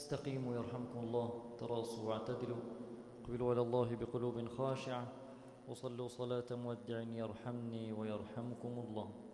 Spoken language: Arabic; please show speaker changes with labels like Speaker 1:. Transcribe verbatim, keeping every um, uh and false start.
Speaker 1: استقيموا يرحمكم الله، تراصوا واعتدلوا، اقبلوا على الله بقلوب خاشعة، وصلوا صلاة مودع يرحمني ويرحمكم الله.